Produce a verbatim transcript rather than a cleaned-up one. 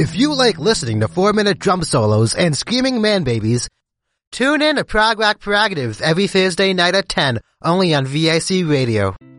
If you like listening to four-minute drum solos and screaming man babies, tune in to Prog Rock Prerogatives every Thursday night at ten, only on V I C Radio.